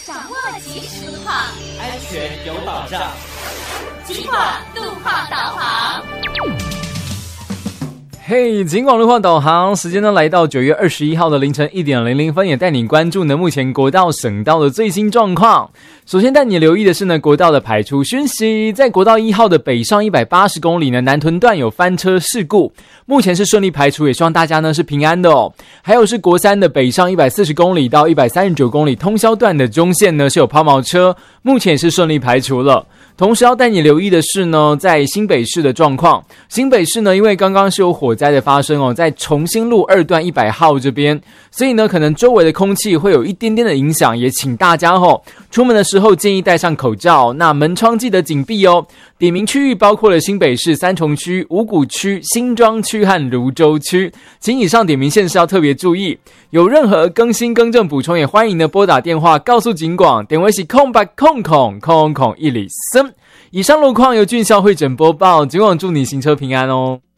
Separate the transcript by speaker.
Speaker 1: 掌握即时路况，
Speaker 2: 安全有保障。
Speaker 1: 警广路况导航。
Speaker 3: 嘿，警广路况导航时间呢来到9月21号的凌晨1点00分，也带你关注呢目前国道省道的最新状况。首先带你留意的是呢国道的排除讯息，在国道1号的北上180公里呢南屯段有翻车事故，目前是顺利排除，也希望大家呢是平安的哦。还有是国3的北上140公里到139公里通霄段的中线呢是有抛锚车，目前也是顺利排除了。同时要带你留意的是呢，在新北市的状况。新北市呢，因为刚刚是有火灾的发生哦，在重新路2段100号这边，所以呢，可能周围的空气会有一点点的影响，也请大家出门的时候建议戴上口罩，那门窗记得紧闭哦。点名区域包括了新北市三重区、五股区、新庄区和蘆洲区，请以上点名县市要特别注意。有任何更新更正补充，也欢迎呢拨打电话告诉警广，点位是0800000103。以上路况由俊孝会诊播报，警广祝你行车平安哦。